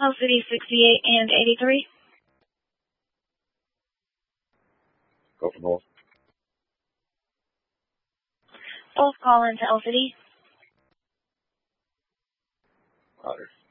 LCD 68 and 83. Go for north. Both call into LCD. Roger.